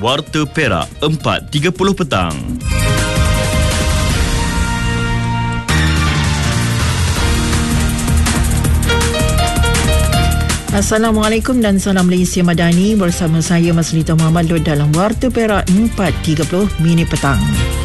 Warta Perak 4.30 petang. Assalamualaikum dan salam Malaysia Madani, bersama saya Maslita Muhammad Lod dalam Warta Perak 4.30 minit petang.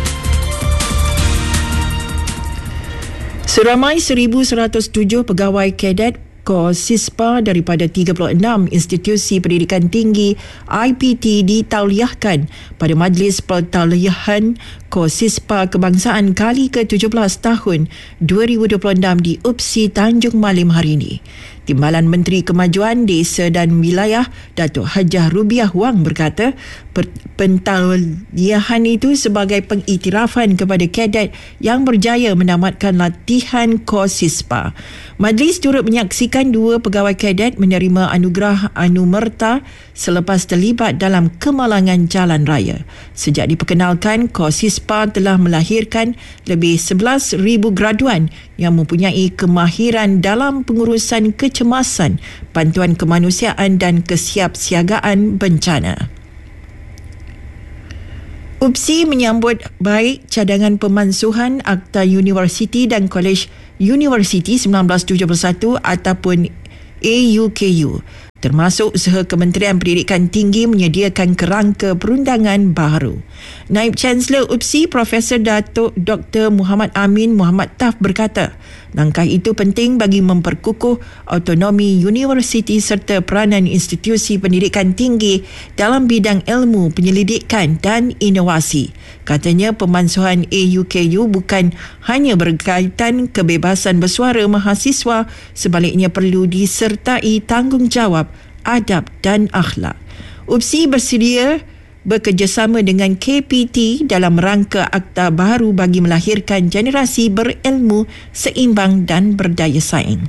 Seramai 1,107 pegawai kadet Kos Sispa daripada 36 institusi pendidikan tinggi IPT ditauliahkan pada Majlis Pertauliahan Kos Sispa Kebangsaan kali ke-17 tahun 2026 di UPSI Tanjung Malim hari ini. Timbalan Menteri Kemajuan Desa dan Wilayah Datuk Hajah Rubiah Wang berkata pentauliahan itu sebagai pengiktirafan kepada kadet yang berjaya menamatkan latihan Kos Sispa. Majlis turut menyaksikan 2 pegawai kadet menerima anugerah Anumerta selepas terlibat dalam kemalangan jalan raya. Sejak diperkenalkan, Kos Sispa telah melahirkan lebih 11,000 graduan yang mempunyai kemahiran dalam pengurusan kecemasan, bantuan kemanusiaan dan kesiapsiagaan bencana. UPSI menyambut baik cadangan pemansuhan Akta Universiti dan Kolej Universiti 1971 ataupun AUKU, termasuk usaha Kementerian Pendidikan Tinggi menyediakan kerangka perundangan baru. Naib Chancellor UPSI Profesor Datuk Dr. Muhammad Amin Muhammad Taf berkata, langkah itu penting bagi memperkukuh autonomi universiti serta peranan institusi pendidikan tinggi dalam bidang ilmu, penyelidikan dan inovasi. Katanya pemansuhan AUKU bukan hanya berkaitan kebebasan bersuara mahasiswa, sebaliknya perlu disertai tanggungjawab, adab dan akhlak. UPSI bersedia bekerjasama dengan KPT dalam rangka akta baru bagi melahirkan generasi berilmu, seimbang dan berdaya saing.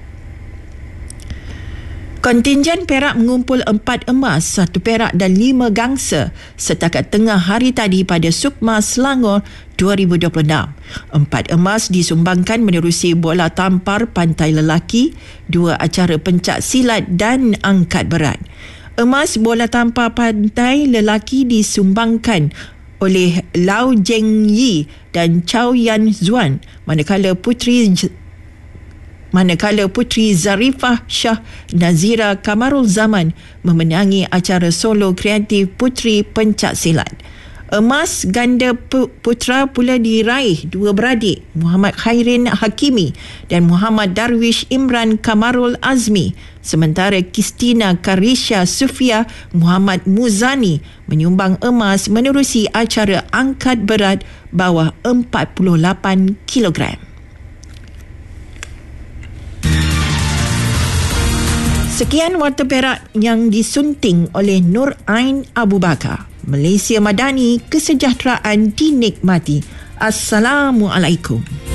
Kontinjen Perak mengumpul 4 emas, 1 perak dan 5 gangsa setakat tengah hari tadi pada Sukma Selangor 2026. 4 emas disumbangkan menerusi bola tampar pantai lelaki, 2 acara pencak silat dan angkat berat. Emas bola tampar pantai lelaki disumbangkan oleh Lau Jeng Yi dan Chow Yan Zuan, manakala Putri Zarifah Shah Nazira Kamarul Zaman memenangi acara solo kreatif Putri Pencak Silat. Emas ganda putra pula diraih 2 beradik, Muhammad Khairin Hakimi dan Muhammad Darwish Imran Kamarul Azmi, sementara Kristina Karisha Sufia Muhammad Muzani menyumbang emas menerusi acara angkat berat bawah 48 kilogram. Sekian Warta Perak yang disunting oleh Nur Ain Abu Bakar. Malaysia Madani, kesejahteraan dinikmati. Assalamualaikum.